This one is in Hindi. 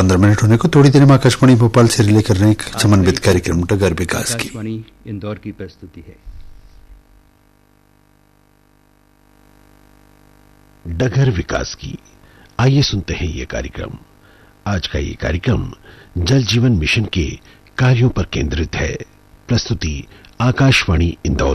8:15 होने को थोड़ी देर में आकाशवाणी भोपाल से रिले कर रहे हैं एक समन्वित कार्यक्रम डगर विकास की। आकाशवाणी इंदौर की प्रस्तुति है। डगर विकास की आइए सुनते हैं ये कार्यक्रम। आज का ये कार्यक्रम जल जीवन मिशन के कार्यों पर केंद्रित है। प्रस्तुति आकाशवाणी इंदौर